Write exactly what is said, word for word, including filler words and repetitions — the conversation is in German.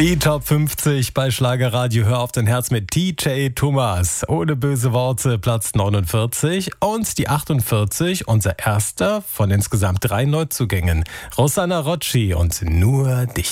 Die Top fünfzig bei Schlagerradio Hör auf dein Herz mit D J Thomas. Ohne böse Worte, Platz neunundvierzig. Und die achtundvierzig, unser erster von insgesamt drei Neuzugängen. Rosanna Rocci und Nur dich.